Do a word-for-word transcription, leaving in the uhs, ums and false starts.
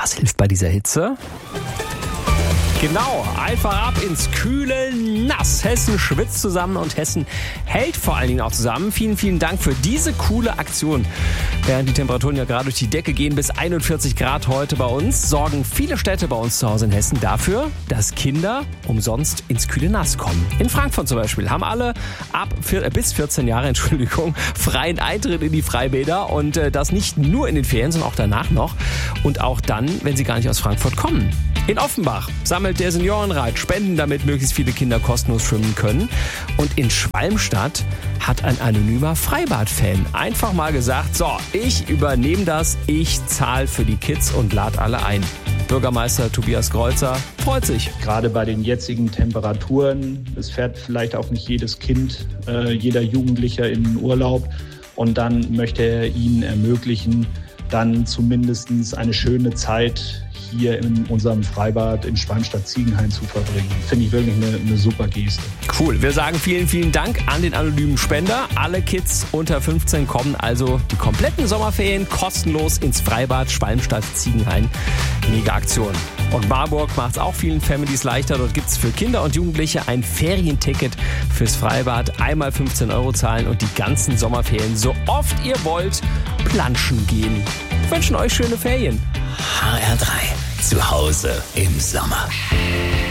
Was hilft bei dieser Hitze? Genau, einfach ab ins kühle Nass. Hessen schwitzt zusammen und Hessen hält vor allen Dingen auch zusammen. Vielen, vielen Dank für diese coole Aktion. Während die Temperaturen ja gerade durch die Decke gehen, bis einundvierzig Grad heute bei uns, sorgen viele Städte bei uns zu Hause in Hessen dafür, dass Kinder umsonst ins kühle Nass kommen. In Frankfurt zum Beispiel haben alle ab vier, äh, bis vierzehn Jahre, Entschuldigung, freien Eintritt in die Freibäder und äh, das nicht nur in den Ferien, sondern auch danach noch und auch dann, wenn sie gar nicht aus Frankfurt kommen. In Offenbach sammelt der Seniorenrat Spenden, damit möglichst viele Kinder kostenlos schwimmen können. Und in Schwalmstadt hat ein anonymer Freibad-Fan einfach mal gesagt, so, ich übernehme das, ich zahle für die Kids und lade alle ein. Bürgermeister Tobias Kreuzer freut sich. Gerade bei den jetzigen Temperaturen, es fährt vielleicht auch nicht jedes Kind, äh, jeder Jugendlicher in den Urlaub. Und dann möchte er ihnen ermöglichen, dann zumindest eine schöne Zeit hier in unserem Freibad in Schwalmstadt-Ziegenhain zu verbringen. Finde ich wirklich eine, eine super Geste. Cool. Wir sagen vielen, vielen Dank an den anonymen Spender. Alle Kids unter fünfzehn kommen also die kompletten Sommerferien kostenlos ins Freibad Schwalmstadt-Ziegenhain. Mega Aktion. Und Marburg macht es auch vielen Families leichter. Dort gibt es für Kinder und Jugendliche ein Ferienticket fürs Freibad. Einmal fünfzehn Euro zahlen und die ganzen Sommerferien so oft ihr wollt planschen gehen. Wir wünschen euch schöne Ferien. H R drei. Zu Hause im Sommer.